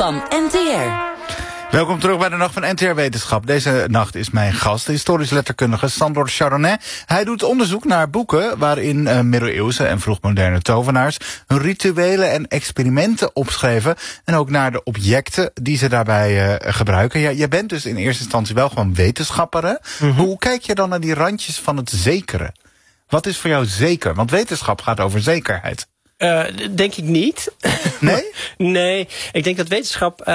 van NTR. Welkom terug bij de Nacht van NTR Wetenschap. Deze nacht is mijn gast, de historisch letterkundige Sandor Chardonnay. Hij doet onderzoek naar boeken waarin middeleeuwse en vroegmoderne tovenaars hun rituelen en experimenten opschreven. En ook naar de objecten die ze daarbij gebruiken. Ja, jij bent dus in eerste instantie wel gewoon wetenschapper, hè? Mm-hmm. Hoe kijk je dan naar die randjes van het zekere? Wat is voor jou zeker? Want wetenschap gaat over zekerheid. Denk ik niet. Nee? Nee, ik denk dat wetenschap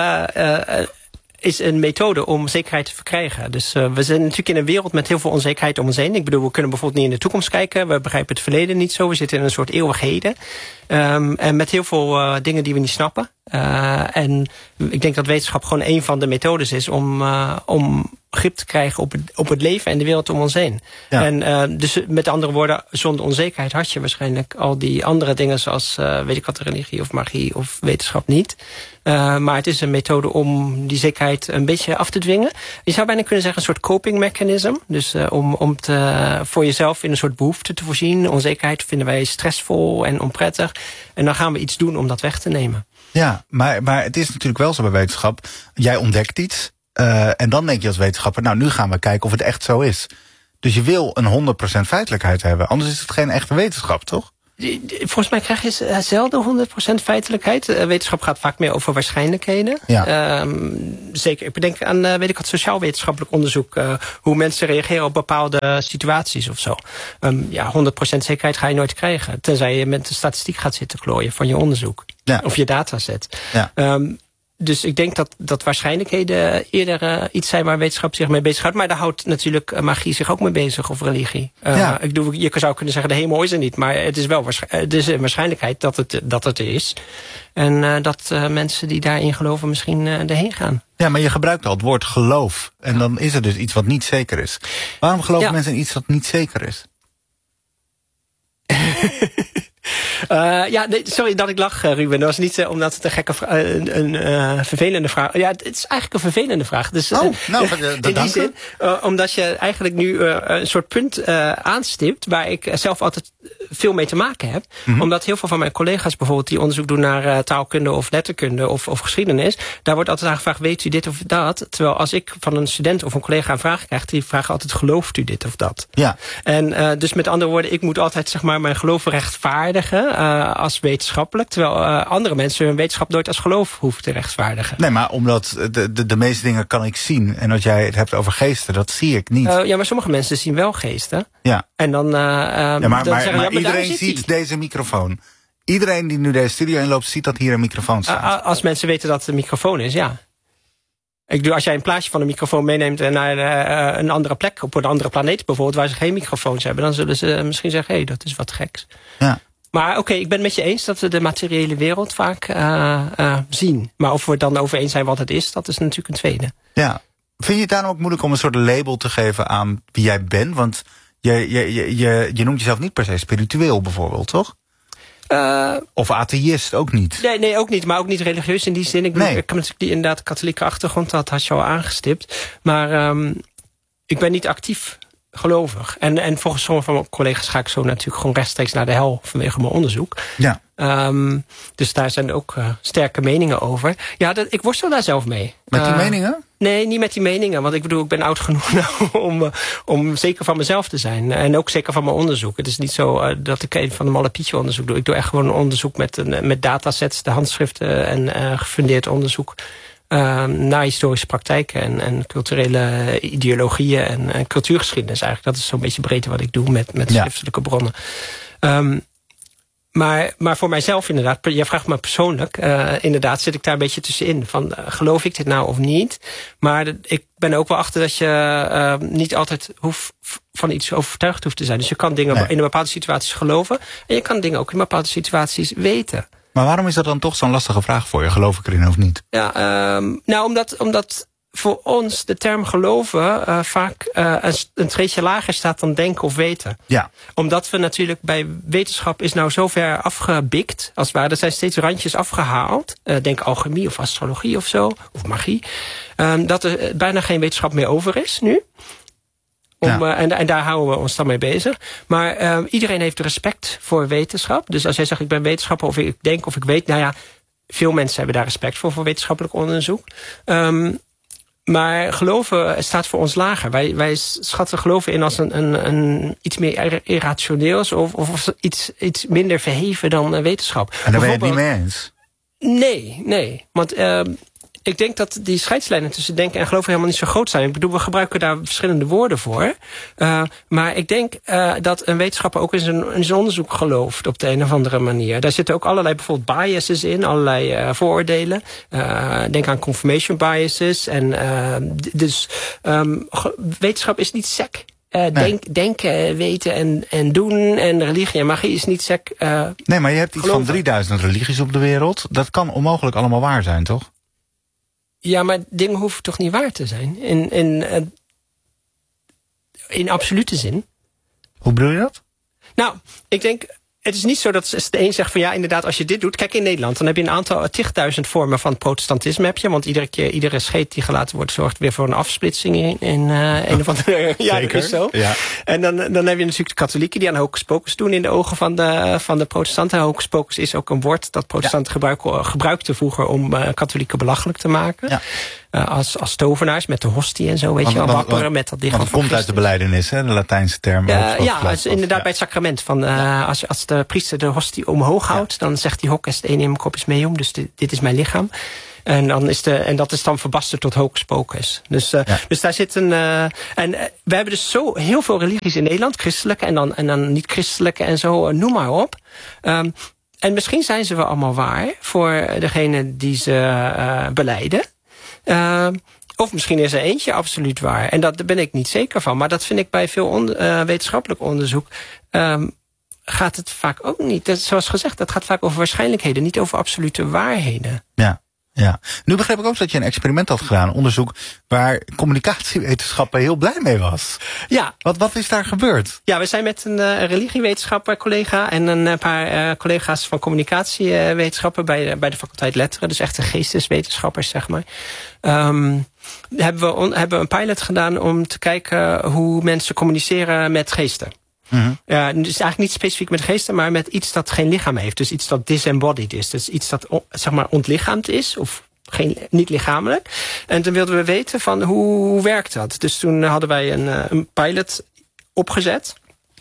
is een methode om zekerheid te verkrijgen. Dus we zijn natuurlijk in een wereld met heel veel onzekerheid om ons heen. Ik bedoel, we kunnen bijvoorbeeld niet in de toekomst kijken. We begrijpen het verleden niet zo. We zitten in een soort eeuwigheden. En met heel veel dingen die we niet snappen. En ik denk dat wetenschap gewoon een van de methodes is om grip te krijgen op het leven en de wereld om ons heen. Ja. En dus met andere woorden, zonder onzekerheid had je waarschijnlijk al die andere dingen zoals weet ik wat, religie of magie of wetenschap niet. Maar het is een methode om die zekerheid een beetje af te dwingen. Je zou bijna kunnen zeggen een soort coping mechanism. Dus om voor jezelf in een soort behoefte te voorzien. Onzekerheid vinden wij stressvol en onprettig. En dan gaan we iets doen om dat weg te nemen. Ja, maar het is natuurlijk wel zo bij wetenschap. Jij ontdekt iets en dan denk je als wetenschapper, nou, nu gaan we kijken of het echt zo is. Dus je wil een 100% feitelijkheid hebben. Anders is het geen echte wetenschap, toch? Volgens mij krijg je zelden 100% feitelijkheid. Wetenschap gaat vaak meer over waarschijnlijkheden. Ja. Zeker, ik bedenk aan weet ik wat, sociaal-wetenschappelijk onderzoek. Hoe mensen reageren op bepaalde situaties of zo. 100% zekerheid ga je nooit krijgen. Tenzij je met de statistiek gaat zitten klooien van je onderzoek. Ja. Of je dataset. Ja. Dus ik denk dat waarschijnlijkheden eerder iets zijn waar wetenschap zich mee bezighoudt. Maar daar houdt natuurlijk magie zich ook mee bezig, of religie. Ja. Je zou kunnen zeggen, de hemel is er niet. Maar het is wel een waarschijnlijkheid dat het er is. En dat mensen die daarin geloven misschien erheen gaan. Ja, maar je gebruikt al het woord geloof. En dan is er dus iets wat niet zeker is. Waarom geloven mensen in iets wat niet zeker is? Sorry dat ik lach, Ruben. Dat was niet omdat het een gekke een vervelende vraag. Ja, het is eigenlijk een vervelende vraag. Dus, in die zin, omdat je eigenlijk nu een soort punt aanstipt waar ik zelf altijd veel mee te maken heb. Mm-hmm. Omdat heel veel van mijn collega's bijvoorbeeld die onderzoek doen naar taalkunde of letterkunde of geschiedenis, daar wordt altijd aangevraagd, weet u dit of dat? Terwijl als ik van een student of een collega een vraag krijg, die vragen altijd, gelooft u dit of dat? Ja. En dus met andere woorden, ik moet altijd zeg maar mijn geloof rechtvaardigen als wetenschappelijk, terwijl andere mensen hun wetenschap nooit als geloof hoeven te rechtvaardigen. Nee, maar omdat de meeste dingen kan ik zien. En als jij het hebt over geesten, dat zie ik niet. Ja, maar sommige mensen zien wel geesten. Ja. En dan maar iedereen ziet deze microfoon. Iedereen die nu deze studio inloopt, ziet dat hier een microfoon staat. Als mensen weten dat het een microfoon is, ja. Ik bedoel, als jij een plaatje van een microfoon meeneemt naar een andere plek, op een andere planeet bijvoorbeeld, waar ze geen microfoons hebben, dan zullen ze misschien zeggen, hé, dat is wat geks. Ja. Maar oké, ik ben het met je eens dat we de materiële wereld vaak zien. Maar of we het dan over eens zijn wat het is, dat is natuurlijk een tweede. Ja. Vind je het daarom ook moeilijk om een soort label te geven aan wie jij bent? Want je noemt jezelf niet per se spiritueel bijvoorbeeld, toch? Of atheïst, ook niet? Nee, ook niet. Maar ook niet religieus in die zin. Ik heb natuurlijk die inderdaad katholieke achtergrond, dat had je al aangestipt. Maar ik ben niet actief gelovig. En volgens sommige van mijn collega's ga ik zo natuurlijk gewoon rechtstreeks naar de hel vanwege mijn onderzoek. Ja. Dus daar zijn ook sterke meningen over. Ja, ik worstel daar zelf mee. Met die meningen? Nee, niet met die meningen. Want ik bedoel, ik ben oud genoeg nou om zeker van mezelf te zijn. En ook zeker van mijn onderzoek. Het is niet zo dat ik een van de malle Pietje onderzoek doe. Ik doe echt gewoon een onderzoek met datasets, de handschriften en gefundeerd onderzoek naar historische praktijken en culturele ideologieën en cultuurgeschiedenis eigenlijk. Dat is zo'n beetje breed wat ik doe met schriftelijke bronnen. Maar voor mijzelf inderdaad, jij vraagt me persoonlijk, inderdaad zit ik daar een beetje tussenin. Van geloof ik dit nou of niet? Maar ik ben ook wel achter dat je niet altijd van iets overtuigd hoeft te zijn. Dus je kan dingen in een bepaalde situaties geloven en je kan dingen ook in bepaalde situaties weten. Maar waarom is dat dan toch zo'n lastige vraag voor je? Geloof ik erin of niet? Ja, omdat voor ons de term geloven vaak een treedje lager staat dan denken of weten. Ja. Omdat we natuurlijk bij wetenschap is nou zo ver afgebikt, als het ware. Er zijn steeds randjes afgehaald. Denk alchemie of astrologie of zo, of magie. Dat er bijna geen wetenschap meer over is nu. En daar houden we ons dan mee bezig. Maar iedereen heeft respect voor wetenschap. Dus als jij zegt, ik ben wetenschapper of ik denk of ik weet, nou ja, veel mensen hebben daar respect voor wetenschappelijk onderzoek. Maar geloven staat voor ons lager. Wij schatten geloven in als een iets meer irrationeels of iets minder verheven dan wetenschap. En daar ben je het niet mee eens? Nee. Want ik denk dat die scheidslijnen tussen denken en geloven helemaal niet zo groot zijn. Ik bedoel, we gebruiken daar verschillende woorden voor. Maar ik denk dat een wetenschapper ook in zijn onderzoek gelooft op de een of andere manier. Daar zitten ook allerlei bijvoorbeeld biases in, allerlei vooroordelen. Denk aan confirmation biases. Dus wetenschap is niet sec. Denken, weten en doen en religie en magie is niet sec. Nee, maar je hebt iets van 3000 religies op de wereld. Dat kan onmogelijk allemaal waar zijn, toch? Ja, maar dingen hoeven toch niet waar te zijn? In absolute zin. Hoe bedoel je dat? Nou, ik denk, het is niet zo dat de een zegt van ja, inderdaad, als je dit doet. Kijk, in Nederland, dan heb je een aantal 10.000 vormen van protestantisme heb je. Want iedere scheet die gelaten wordt, zorgt weer voor een afsplitsing in een of andere... Ja, dat is zo. Ja. En dan heb je natuurlijk de katholieken die aan hocus pocus doen in de ogen van de protestanten. Hocus pocus is ook een woord dat protestanten gebruikten vroeger om katholieken belachelijk te maken. Ja. Als tovenaars met de hostie en zo, weet je wel, wapperen met dat lichaam. Want het komt uit de belijdenis, hè, de Latijnse term. Inderdaad bij het sacrament. Als de priester de hostie omhoog houdt, dan zegt hij hoc est enim corpus meum, dus dit is mijn lichaam. En dat is dan verbasterd tot hocus pocus. Dus daar zit een... we hebben dus zo heel veel religies in Nederland, christelijke en dan niet-christelijke en zo, noem maar op. En misschien zijn ze wel allemaal waar voor degene die ze belijden. Of misschien is er eentje absoluut waar. En daar ben ik niet zeker van. Maar dat vind ik bij veel wetenschappelijk onderzoek... gaat het vaak ook niet. Zoals gezegd, dat gaat vaak over waarschijnlijkheden. Niet over absolute waarheden. Ja. Nu begreep ik ook dat je een experiment had gedaan. Onderzoek waar communicatiewetenschapper heel blij mee was. Ja. Wat is daar gebeurd? Ja, we zijn met een religiewetenschapper collega en een paar collega's van communicatiewetenschappen bij de faculteit Letteren. Dus echte geesteswetenschappers, zeg maar. Hebben we een pilot gedaan om te kijken hoe mensen communiceren met geesten. Mm-hmm. Dus eigenlijk niet specifiek met geesten, maar met iets dat geen lichaam heeft. Dus iets dat disembodied is. Dus iets dat zeg maar ontlichaamd is of niet lichamelijk. En toen wilden we weten van hoe werkt dat. Dus toen hadden wij een pilot opgezet.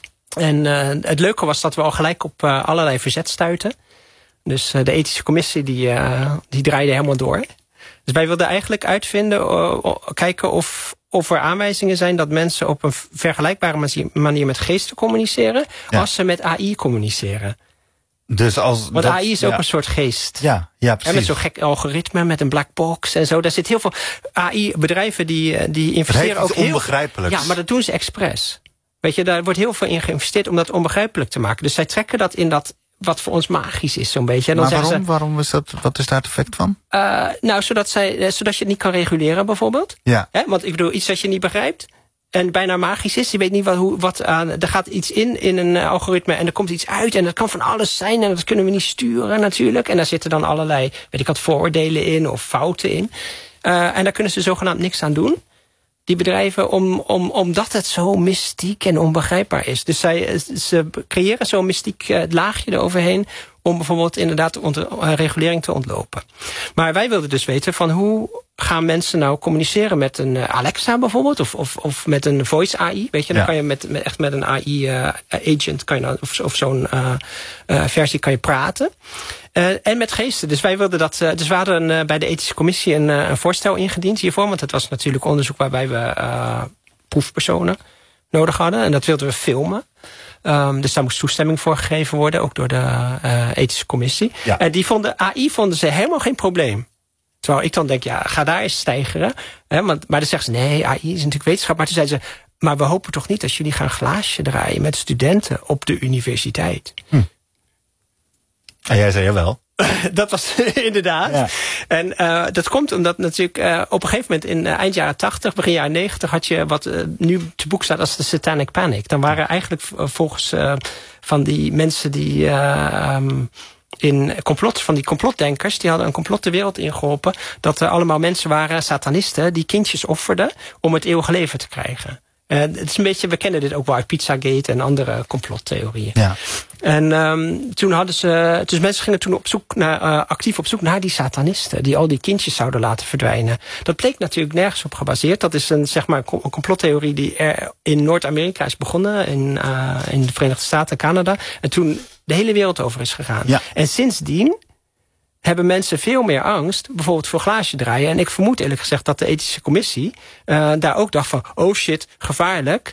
En het leuke was dat we al gelijk op allerlei verzet stuiten. Dus de ethische commissie die draaide helemaal door. Dus wij wilden eigenlijk uitvinden, kijken of er aanwijzingen zijn dat mensen op een vergelijkbare manier met geesten communiceren, als ze met AI communiceren. Dus want AI is ook een soort geest. Ja, precies. En met zo'n gek algoritme, met een black box en zo. Daar zit heel veel AI-bedrijven die investeren ook heel onbegrijpelijk. Ja, maar dat doen ze expres. Weet je, daar wordt heel veel in geïnvesteerd om dat onbegrijpelijk te maken. Dus zij trekken dat in dat wat voor ons magisch is, zo'n beetje. En dan maar waarom? Waarom is dat? Wat is daar het effect van? Zodat je het niet kan reguleren, bijvoorbeeld. Ja. Want ik bedoel, iets dat je niet begrijpt en bijna magisch is. Je weet niet er gaat iets in een algoritme en er komt iets uit en dat kan van alles zijn en dat kunnen we niet sturen natuurlijk. En daar zitten dan allerlei, vooroordelen in of fouten in. En daar kunnen ze zogenaamd niks aan doen. Die bedrijven, omdat het zo mystiek en onbegrijpbaar is. Dus ze creëren zo'n mystiek laagje eroverheen om bijvoorbeeld inderdaad regulering te ontlopen. Maar wij wilden dus weten van hoe gaan mensen nou communiceren met een Alexa bijvoorbeeld of met een voice AI. Weet je, dan kan je echt met een AI agent kan je of zo'n versie kan je praten. En met geesten. Dus wij wilden dat. Dus we hadden bij de ethische commissie een voorstel ingediend hiervoor. Want het was natuurlijk onderzoek waarbij we proefpersonen nodig hadden. En dat wilden we filmen. Dus daar moest toestemming voor gegeven worden, ook door de ethische commissie. Ja. En AI vonden ze helemaal geen probleem. Terwijl ik dan denk, ga daar eens steigeren. Maar dan zeggen ze, nee, AI is natuurlijk wetenschap. Maar toen zeiden ze, maar we hopen toch niet dat jullie gaan glaasje draaien met studenten op de universiteit. En jij zei jawel. Dat was inderdaad. Ja. En dat komt omdat natuurlijk op een gegeven moment in eind jaren 80, begin jaren 90 had je wat nu te boek staat als de Satanic Panic. Dan waren eigenlijk volgens van die mensen die van die complotdenkers, die hadden een complot de wereld ingeholpen, dat er allemaal mensen waren, satanisten, die kindjes offerden om het eeuwige leven te krijgen. Het is een beetje, we kennen dit ook wel uit Pizzagate en andere complottheorieën. Ja. En toen hadden ze, dus mensen gingen toen actief op zoek naar die satanisten, die al die kindjes zouden laten verdwijnen. Dat bleek natuurlijk nergens op gebaseerd. Dat is een complottheorie die er in Noord-Amerika is begonnen, in de Verenigde Staten en Canada. En toen de hele wereld over is gegaan. Ja. En sindsdien hebben mensen veel meer angst, bijvoorbeeld voor glaasje draaien. En ik vermoed eerlijk gezegd dat de ethische commissie daar ook dacht van, oh shit, gevaarlijk.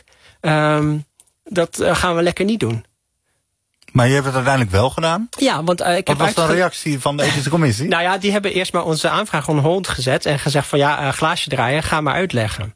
Dat gaan we lekker niet doen. Maar je hebt het uiteindelijk wel gedaan? Ja, want ik heb Wat was de reactie van de ethische commissie? Nou ja, die hebben eerst maar onze aanvraag on hold gezet en gezegd van ja, glaasje draaien, ga maar uitleggen.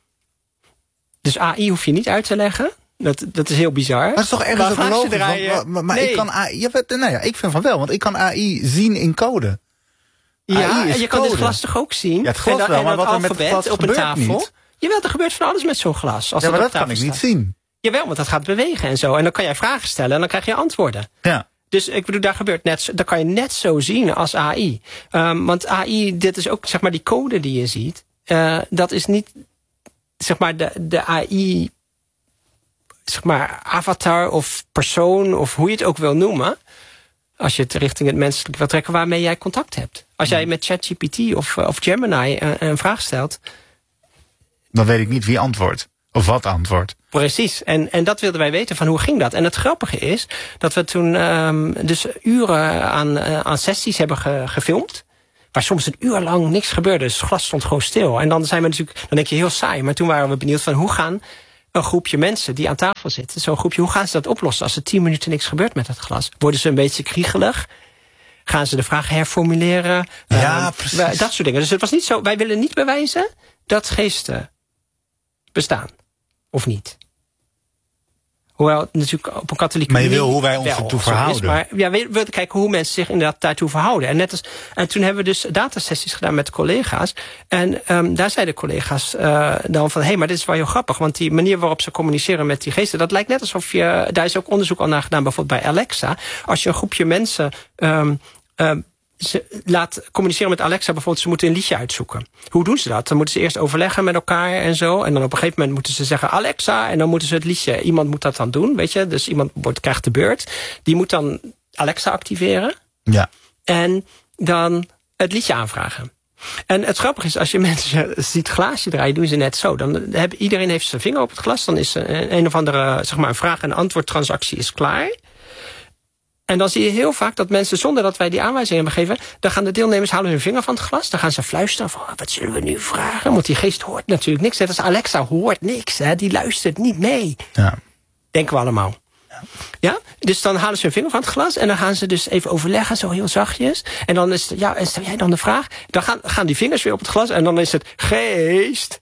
Dus AI hoef je niet uit te leggen. Dat is heel bizar. Maar het is toch ergens ook logisch? Maar nee. Ik kan AI... ik vind van wel, want ik kan AI zien in code. Ja, en je kan dit glas toch ook zien? Ja, het glas wel, maar wat er met het glas op een tafel. Niet. Jawel, er gebeurt van alles met zo'n glas. Als maar dat kan ik niet zien. Jawel, want dat gaat bewegen en zo. En dan kan jij vragen stellen en dan krijg je antwoorden. Ja. Dus ik bedoel, dat kan je net zo zien als AI. Want AI, dit is ook, zeg maar, die code die je ziet. Dat is niet, zeg maar, de AI, zeg maar, avatar of persoon of hoe je het ook wil noemen. Als je het richting het menselijk wil trekken waarmee jij contact hebt. Als jij met ChatGPT of Gemini een vraag stelt. Dan weet ik niet wie antwoordt. Of wat antwoordt. Precies. En dat wilden wij weten van hoe ging dat. En het grappige is dat we toen dus uren aan sessies hebben gefilmd. Waar soms een uur lang niks gebeurde. Dus het glas stond gewoon stil. En dan zijn we natuurlijk, dan denk je heel saai. Maar toen waren we benieuwd van hoe gaan een groepje mensen die aan tafel zitten. Zo'n groepje, hoe gaan ze dat oplossen als er 10 minuten niks gebeurt met het glas? Worden ze een beetje kriegelig? Gaan ze de vraag herformuleren? Ja, precies. Dat soort dingen. Dus het was niet zo, wij willen niet bewijzen dat geesten bestaan. Of niet. Hoewel natuurlijk op een katholieke manier. Maar je wil hoe wij ons ertoe verhouden. Is, maar ja, we willen kijken hoe mensen zich inderdaad daartoe verhouden. En toen hebben we dus datasessies gedaan met collega's. En daar zeiden collega's dan van, hé, maar dit is wel heel grappig. Want die manier waarop ze communiceren met die geesten, dat lijkt net alsof je, daar is ook onderzoek al naar gedaan, bijvoorbeeld bij Alexa. Als je een groepje mensen ze laat communiceren met Alexa, bijvoorbeeld, ze moeten een liedje uitzoeken. Hoe doen ze dat? Dan moeten ze eerst overleggen met elkaar en zo. En dan op een gegeven moment moeten ze zeggen Alexa. En dan moeten ze het liedje, iemand moet dat dan doen, weet je. Dus iemand krijgt de beurt. Die moet dan Alexa activeren. Ja. En dan het liedje aanvragen. En het grappige is, als je mensen ziet glaasje draaien, doen ze net zo. Iedereen heeft zijn vinger op het glas. Dan is een of andere, zeg maar, een vraag- en antwoord transactie is klaar. En dan zie je heel vaak dat mensen, zonder dat wij die aanwijzingen hebben gegeven, dan gaan de deelnemers halen hun vinger van het glas. Dan gaan ze fluisteren van, wat zullen we nu vragen? Want die geest hoort natuurlijk niks. Net als Alexa hoort niks. Hè? Die luistert niet mee. Ja. Denken we allemaal. Ja? Dus dan halen ze hun vinger van het glas en dan gaan ze dus even overleggen, zo heel zachtjes. En dan is het, ja, en stel jij dan de vraag? Dan gaan die vingers weer op het glas en dan is het geest.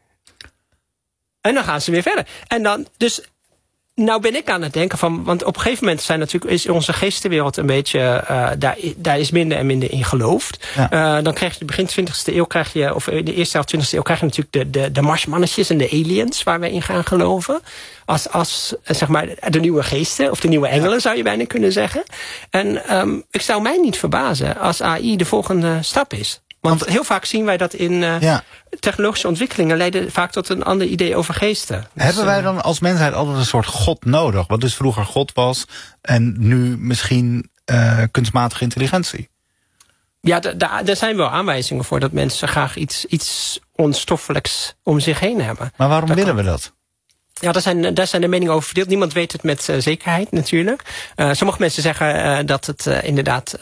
En dan gaan ze weer verder. En dan, dus nou ben ik aan het denken van, want op een gegeven moment is onze geestenwereld een beetje, daar is minder en minder in geloofd. Ja. Dan krijg je begin 20e eeuw, of in de eerste helft 20e eeuw, krijg je natuurlijk de marsmannetjes en de aliens waar we in gaan geloven. Als zeg maar de nieuwe geesten, of de nieuwe engelen zou je bijna kunnen zeggen. En ik zou mij niet verbazen als AI de volgende stap is. Want heel vaak zien wij dat in technologische ontwikkelingen leiden vaak tot een ander idee over geesten. Dus, hebben wij dan als mensheid altijd een soort God nodig? Wat dus vroeger God was en nu misschien kunstmatige intelligentie? Ja, daar zijn wel aanwijzingen voor dat mensen graag iets onstoffelijks om zich heen hebben. Maar waarom willen we dat? Ja, daar zijn de meningen over verdeeld. Niemand weet het met zekerheid natuurlijk. Sommige mensen zeggen dat het inderdaad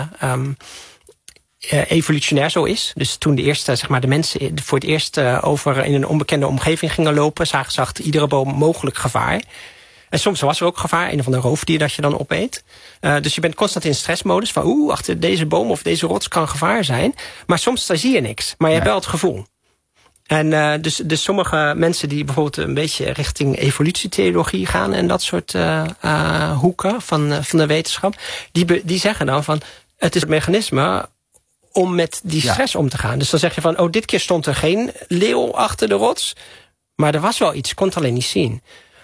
evolutionair zo is. Dus toen de eerste, zeg maar, de mensen voor het eerst over in een onbekende omgeving gingen lopen, zagen ze achter iedere boom mogelijk gevaar. En soms was er ook gevaar, een of ander roofdier dat je dan opeet. Dus je bent constant in stressmodus van achter deze boom of deze rots kan gevaar zijn. Maar soms daar zie je niks, maar je hebt wel het gevoel. En dus sommige mensen die bijvoorbeeld een beetje richting evolutietheologie gaan en dat soort hoeken van de wetenschap, die zeggen dan van, het is het mechanisme om met die stress om te gaan. Dus dan zeg je van, dit keer stond er geen leeuw achter de rots, maar er was wel iets, kon het alleen niet zien.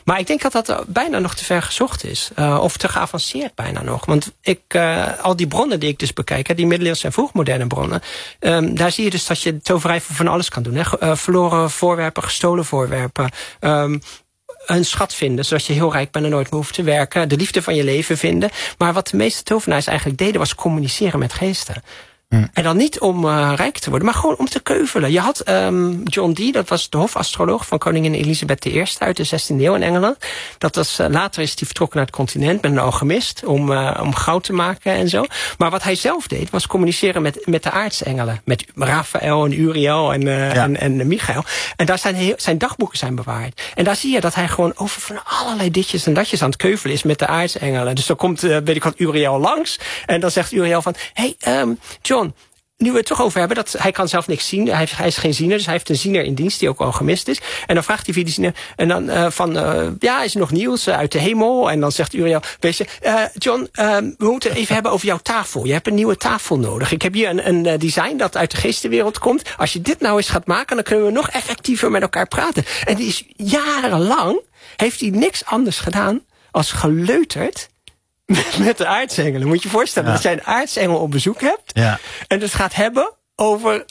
Maar ik denk dat dat bijna nog te ver gezocht is. Of te geavanceerd bijna nog. Want al die bronnen die ik dus bekijk, die middeleeuwse en vroegmoderne bronnen, daar zie je dus dat je toverij voor van alles kan doen. Hè? Verloren voorwerpen, gestolen voorwerpen, een schat vinden, zodat je heel rijk bent en nooit meer hoeft te werken. De liefde van je leven vinden. Maar wat de meeste tovenaars eigenlijk deden, was communiceren met geesten. En dan niet om rijk te worden, maar gewoon om te keuvelen. Je had John Dee, dat was de hofastroloog van koningin Elisabeth I uit de 16e eeuw in Engeland. Later is hij vertrokken naar het continent met een alchemist om goud te maken en zo. Maar wat hij zelf deed, was communiceren met de aartsengelen. Met Raphaël en Uriel en Michael. En daar zijn dagboeken zijn bewaard. En daar zie je dat hij gewoon over van allerlei ditjes en datjes aan het keuvelen is met de aartsengelen. Dus dan komt, weet ik wat, Uriel langs. En dan zegt Uriel van, hey, John, nu we het toch over hebben, dat hij kan zelf niks zien. Hij is geen ziener, dus hij heeft een ziener in dienst die ook al gemist is. En dan vraagt hij via die ziener, en dan is er nog nieuws uit de hemel? En dan zegt Uriel, weet je, John, we moeten het even hebben over jouw tafel. Je hebt een nieuwe tafel nodig. Ik heb hier een design dat uit de geestenwereld komt. Als je dit nou eens gaat maken, dan kunnen we nog effectiever met elkaar praten. En die is jarenlang, heeft hij niks anders gedaan als geleuterd met de aartsengelen. Moet je je voorstellen dat jij een aartsengel op bezoek hebt. Ja. En het gaat hebben over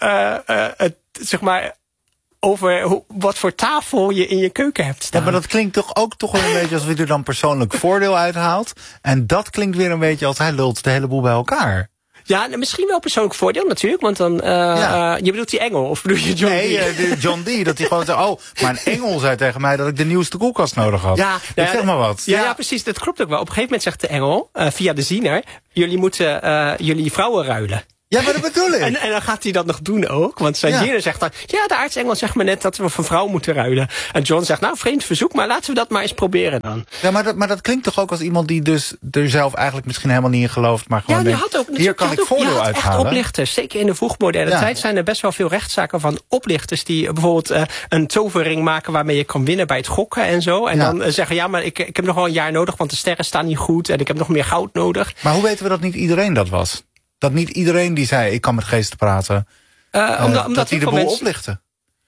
over wat voor tafel je in je keuken hebt staan. Ja, maar dat klinkt toch wel een beetje alsof hij er dan persoonlijk voordeel uithaalt. En dat klinkt weer een beetje als hij lult de hele boel bij elkaar. Ja, misschien wel persoonlijk voordeel natuurlijk. Want dan, je bedoelt die engel, of bedoel je John Dee? Nee, John Dee, dat hij gewoon zei, maar een engel zei tegen mij dat ik de nieuwste koelkast nodig had. Ja, ik zeg maar wat. Ja, precies, dat klopt ook wel. Op een gegeven moment zegt de engel, via de ziener, jullie moeten jullie vrouwen ruilen. Ja, maar dat bedoel ik. En dan gaat hij dat nog doen ook. Want zijn ziener zegt dan, de aartsengel zegt me net dat we van vrouw moeten ruilen. En John zegt, nou, vreemd verzoek, maar laten we dat maar eens proberen dan. Ja, maar dat klinkt toch ook als iemand die dus er zelf eigenlijk misschien helemaal niet in gelooft. Maar gewoon hier kan ik voordeel uithalen. Echt oplichters. Zeker in de vroegmoderne tijd zijn er best wel veel rechtszaken van oplichters die bijvoorbeeld een toverring maken waarmee je kan winnen bij het gokken en zo. En dan zeggen, maar ik heb nog wel een jaar nodig, want de sterren staan niet goed en ik heb nog meer goud nodig. Maar hoe weten we dat niet iedereen dat was? Dat niet iedereen die zei, ik kan met geesten praten, omdat die de boel oplichten?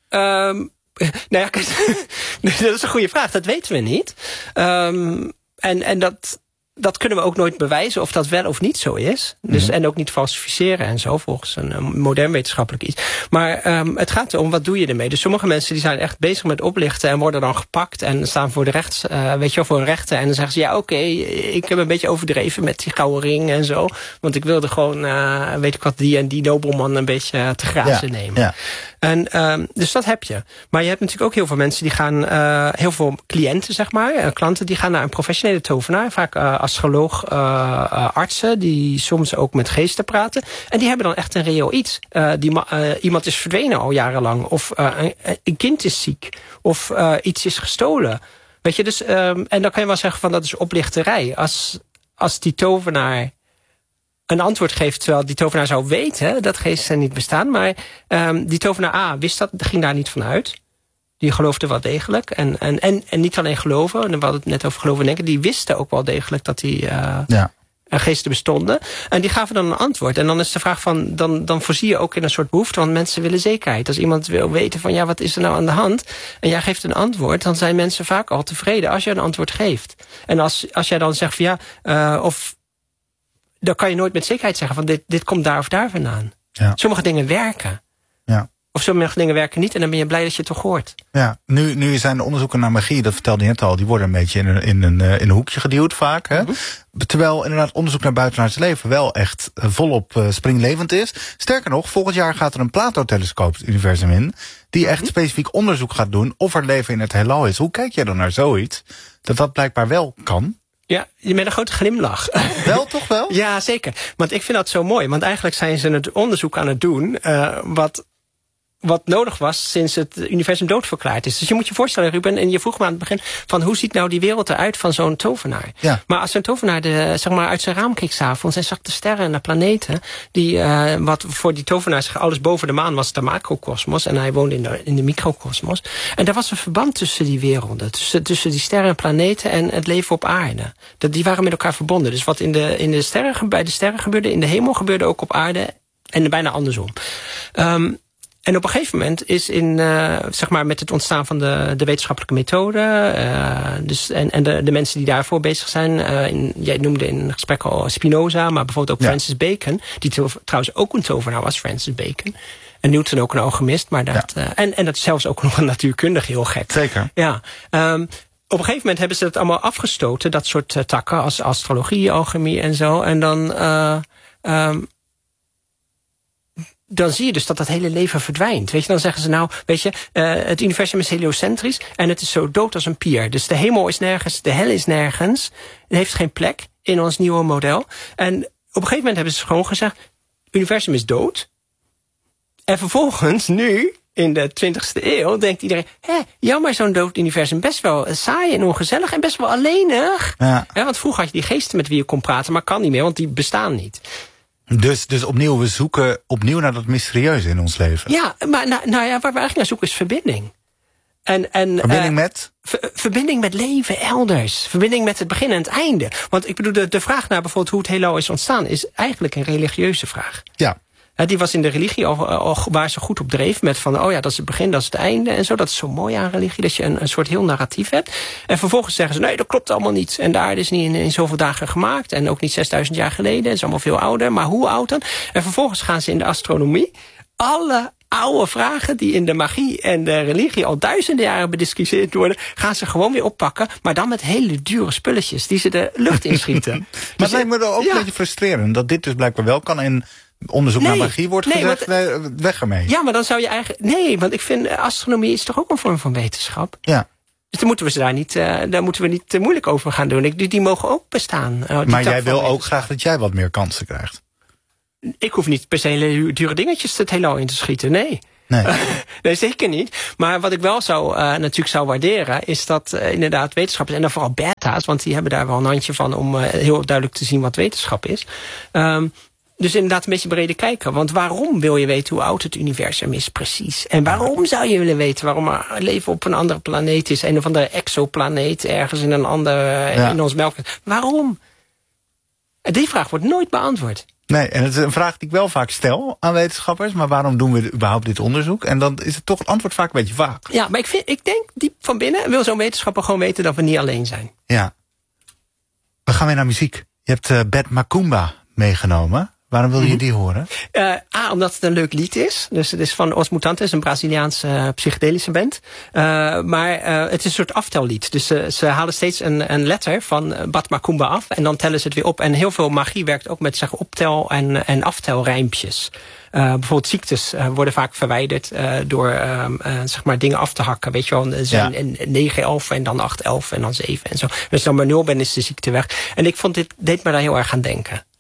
Dat is een goede vraag. Dat weten we niet. En dat kunnen we ook nooit bewijzen of dat wel of niet zo is. Dus, en ook niet falsificeren en zo, volgens een modern wetenschappelijk iets. Maar het gaat erom, wat doe je ermee? Dus sommige mensen die zijn echt bezig met oplichten en worden dan gepakt en staan voor de voor een rechter. En dan zeggen ze, oké, ik heb een beetje overdreven met die gouden ring en zo. Want ik wilde gewoon, die en die nobelman een beetje te grazen nemen. Ja. En dus dat heb je. Maar je hebt natuurlijk ook heel veel mensen die gaan, heel veel cliënten, zeg maar, klanten die gaan naar een professionele tovenaar, vaak astroloog, artsen die soms ook met geesten praten. En die hebben dan echt een reëel iets. Iemand is verdwenen al jarenlang. Of een kind is ziek. Of iets is gestolen. Weet je, dus en dan kan je wel zeggen van dat is oplichterij. Als die tovenaar een antwoord geeft, terwijl die tovenaar zou weten dat geesten niet bestaan. Maar die tovenaar A wist dat, ging daar niet van uit. Die geloofde wel degelijk. En niet alleen geloven, we hadden het net over geloven en denken. Die wisten ook wel degelijk dat die geesten bestonden. En die gaven dan een antwoord. En dan is de vraag van, dan voorzie je ook in een soort behoefte. Want mensen willen zekerheid. Als iemand wil weten van, wat is er nou aan de hand? En jij geeft een antwoord, dan zijn mensen vaak al tevreden als je een antwoord geeft. En als jij dan zegt van dan kan je nooit met zekerheid zeggen van dit komt daar of daar vandaan. Ja. Sommige dingen werken. Ja. Of sommige dingen werken niet en dan ben je blij dat je het toch hoort. Ja, nu zijn de onderzoeken naar magie, dat vertelde je net al, die worden een beetje in een hoekje geduwd vaak. Hè? Terwijl inderdaad onderzoek naar buitenaards leven wel echt volop springlevend is. Sterker nog, volgend jaar gaat er een Plato-telescoop het universum in, die echt specifiek onderzoek gaat doen of er leven in het heelal is. Hoe kijk jij dan naar zoiets? Dat blijkbaar wel kan. Ja, met een grote glimlach. Wel, toch wel? Ja, zeker. Want ik vind dat zo mooi. Want eigenlijk zijn ze het onderzoek aan het doen wat nodig was sinds het universum doodverklaard is. Dus je moet je voorstellen, Ruben, en je vroeg me aan het begin van hoe ziet nou die wereld eruit van zo'n tovenaar? Ja. Maar als zo'n tovenaar uit zijn raam keek 's avonds en zag de sterren en de planeten, wat voor die tovenaar alles boven de maan was de macrokosmos en hij woonde in de microkosmos. En daar was een verband tussen die werelden, tussen die sterren en planeten en het leven op aarde. Die waren met elkaar verbonden. Dus wat bij de sterren gebeurde, in de hemel gebeurde ook op aarde en bijna andersom. En op een gegeven moment is zeg maar met het ontstaan van de wetenschappelijke methode, en de mensen die daarvoor bezig zijn, jij noemde in een gesprek al Spinoza, maar bijvoorbeeld ook Francis Bacon, die trouwens ook een tovenaar was, Francis Bacon. En Newton ook een alchemist, maar en dat is zelfs ook nog een natuurkundige, heel gek. Zeker. Ja. Op een gegeven moment hebben ze het allemaal afgestoten, dat soort takken als astrologie, alchemie en zo. En dan zie je dus dat hele leven verdwijnt. Weet je, dan zeggen ze nou, het universum is heliocentrisch en het is zo dood als een pier. Dus de hemel is nergens, de hel is nergens. Het heeft geen plek in ons nieuwe model. En op een gegeven moment hebben ze gewoon gezegd, het universum is dood. En vervolgens, nu, in de 20e eeuw, denkt iedereen, jammer zo'n dood universum, best wel saai en ongezellig en best wel alleenig. Ja. Want vroeger had je die geesten met wie je kon praten, maar kan niet meer, want die bestaan niet. Dus opnieuw, we zoeken opnieuw naar dat mysterieuze in ons leven. Ja, maar waar we eigenlijk naar zoeken is verbinding. Verbinding met? Verbinding met leven elders. Verbinding met het begin en het einde. Want ik bedoel, de vraag naar bijvoorbeeld hoe het heelal is ontstaan is eigenlijk een religieuze vraag. Ja. Die was in de religie al waar ze goed op dreef. Met van, dat is het begin, dat is het einde en zo. Dat is zo mooi aan religie, dat je een soort heel narratief hebt. En vervolgens zeggen ze, nee, dat klopt allemaal niet. En de aarde is niet in zoveel dagen gemaakt. En ook niet 6000 jaar geleden. Het is allemaal veel ouder. Maar hoe oud dan? En vervolgens gaan ze in de astronomie alle oude vragen die in de magie en de religie al duizenden jaren bediscussieerd worden, gaan ze gewoon weer oppakken, maar dan met hele dure spulletjes die ze de lucht inschieten. Maar het lijkt me ook een beetje frustrerend dat dit dus blijkbaar wel kan in onderzoek naar magie wordt gezegd, weg ermee. Ja, maar dan zou je eigenlijk... Nee, want ik vind astronomie is toch ook een vorm van wetenschap? Ja. Dus dan moeten we daar moeten we niet te moeilijk over gaan doen. Die mogen ook bestaan. Maar jij wil ook graag dat jij wat meer kansen krijgt. Ik hoef niet per se hele dure dingetjes het heelal in te schieten, nee. Nee, zeker niet. Maar wat ik wel natuurlijk zou waarderen, is dat inderdaad wetenschappers, en dan vooral beta's, want die hebben daar wel een handje van om heel duidelijk te zien wat wetenschap is. Dus inderdaad een beetje breder kijken. Want waarom wil je weten hoe oud het universum is precies? En waarom zou je willen weten waarom er leven op een andere planeet is? Een of andere exoplaneet ergens in een ander, in ons melkweg. Waarom? Die vraag wordt nooit beantwoord. Nee, en het is een vraag die ik wel vaak stel aan wetenschappers. Maar waarom doen we überhaupt dit onderzoek? En dan is het toch het antwoord vaak een beetje vaag. Ja, maar ik denk diep van binnen wil zo'n wetenschapper gewoon weten dat we niet alleen zijn. Ja. We gaan weer naar muziek. Je hebt Bet Macumba meegenomen. Waarom wil je die horen? Omdat het een leuk lied is. Dus het is van Os Mutantes, een Braziliaanse psychedelische band. Maar het is een soort aftellied. Dus ze halen steeds een letter van Bet Macumba af. En dan tellen ze het weer op. En heel veel magie werkt ook met optel- en aftelrijmpjes. Bijvoorbeeld ziektes worden vaak verwijderd door dingen af te hakken. Weet je wel, zijn 9-11 en dan 8-11 en dan 7 en zo. Dus als je dan bij 0 bent is de ziekte weg. En ik vond deed me daar heel erg aan denken.